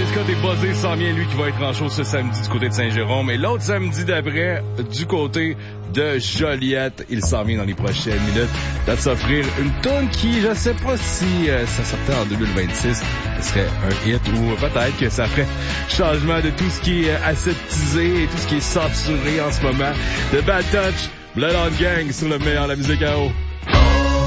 Scott est buzzé, s'en vient lui qui va être en show ce samedi du côté de Saint-Jérôme. Et l'autre samedi d'après, du côté de Joliette, il s'en vient dans les prochaines minutes. Là de s'offrir une toune qui, je sais pas si ça sortait en 2026, ce serait un hit ou peut-être que ça ferait changement de tout ce qui est aseptisé et tout ce qui est censuré en ce moment. The Bad Touch, Blood on Gang sur le meilleur de la musique à eau.